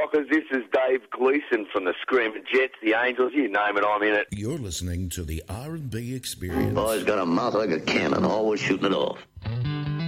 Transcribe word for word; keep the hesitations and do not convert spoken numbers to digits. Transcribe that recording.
Rockers. This is Dave Gleeson from the Screaming Jets, the Angels, you name it, I'm in it. You're listening to the R and B Experience. Boy's got a mouth like a cannon, always shooting it off.